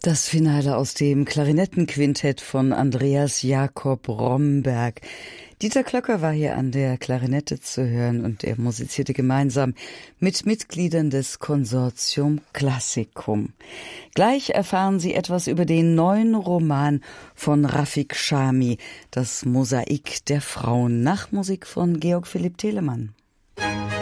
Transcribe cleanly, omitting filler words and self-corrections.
Das Finale aus dem Klarinettenquintett von Andreas Jakob Romberg. Dieter Klöcker war hier an der Klarinette zu hören und er musizierte gemeinsam mit Mitgliedern des Consortium Classicum. Gleich erfahren Sie etwas über den neuen Roman von Rafik Chami, das Mosaik der Frauen, nach Musik von Georg Philipp Telemann.